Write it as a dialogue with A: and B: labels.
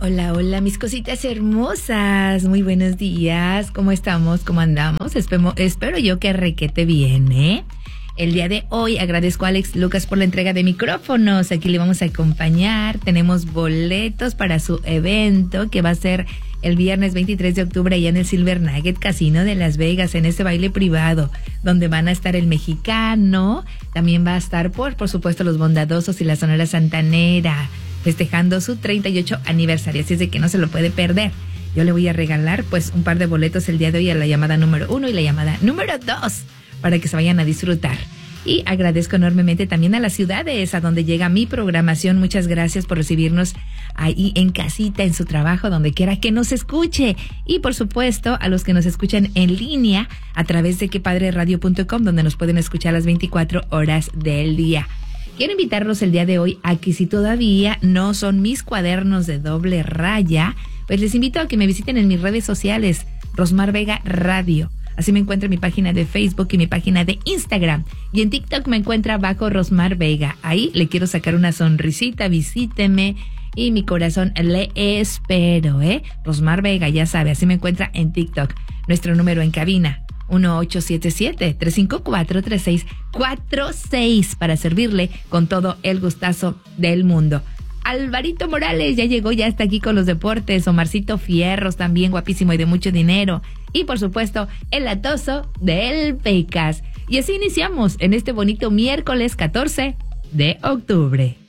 A: Hola, hola, mis cositas hermosas. Muy buenos días. ¿Cómo estamos? ¿Cómo andamos? Espero yo que requete bien, ¿eh? El día de hoy agradezco a Alex Lucas por la entrega de micrófonos. Aquí le vamos a acompañar. Tenemos boletos para su evento que va a ser el viernes 23 de octubre allá en el Silver Nugget Casino de Las Vegas, en este baile privado, donde van a estar el Mexicano. También va a estar, por supuesto, los Bondadosos y la Sonora Santanera, festejando su 38 aniversario, así es de que no se lo puede perder. Yo le voy a regalar pues un par de boletos el día de hoy a la llamada número 1 y la llamada número 2 para que se vayan a disfrutar. Y agradezco enormemente también a las ciudades a donde llega mi programación. Muchas gracias por recibirnos ahí en casita, en su trabajo, donde quiera que nos escuche. Y por supuesto a los que nos escuchan en línea a través de quepadreradio.com, donde nos pueden escuchar las 24 horas del día. Quiero invitarlos el día de hoy a que si todavía no son mis cuadernos de doble raya, pues les invito a que me visiten en mis redes sociales, Rosmar Vega Radio. Así me encuentra mi página de Facebook y mi página de Instagram. Y en TikTok me encuentra bajo Rosmar Vega. Ahí le quiero sacar una sonrisita, visíteme y mi corazón le espero, ¿eh? Rosmar Vega, ya sabe, así me encuentra en TikTok. Nuestro número en cabina, 1877-354-3646 para servirle con todo el gustazo del mundo. Alvarito Morales ya llegó, ya está aquí con los deportes. Omarcito Fierros también, guapísimo y de mucho dinero. Y por supuesto, el latoso del Pecas. Y así iniciamos en este bonito miércoles 14 de octubre.